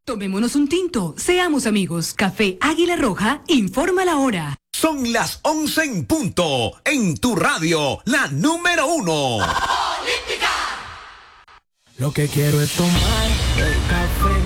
Tomémonos un tinto, seamos amigos. Café Águila Roja informa la hora. Son las 11 en punto, en tu radio, la número 1. Olímpica. Lo que quiero es tomar el café